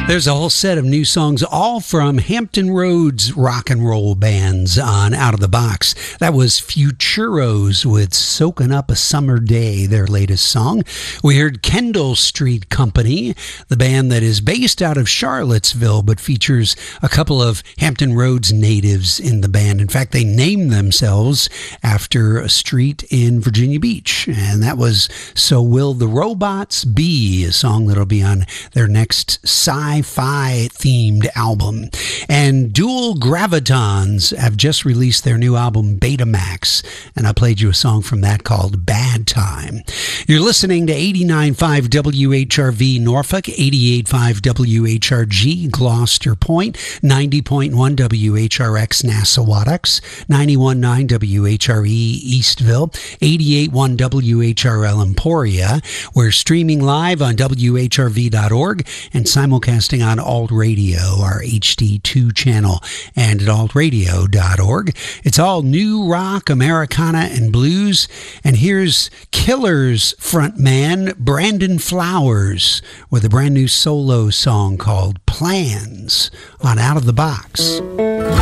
There's a whole set of new songs, all from Hampton Roads rock and roll bands on Out of the Box. That was Futuros with Soaking Up a Summer Day, their latest song. We heard Kendall Street Company, the band that is based out of Charlottesville, but features a couple of Hampton Roads natives in the band. In fact, they named themselves after a street in Virginia Beach, and that was So Will the Robots Be, a song that'll be on their next sci-fi themed album. And Dual Gravitons have just released their new album Betamax, and I played you a song from that called Bad Time. You're listening to 89.5 WHRV Norfolk, 88.5 WHRG Gloucester Point, 90.1 WHRX Nassawadox, 91.9 WHRE Eastville, 88.1 WHRL Emporia. We're streaming live on WHRV.org and simulcasting on Alt Radio, our HD2 channel, and at altradio.org. It's all new rock, Americana, and blues. And here's Killers frontman Brandon Flowers with a brand new solo song called Plans on Out of the Box.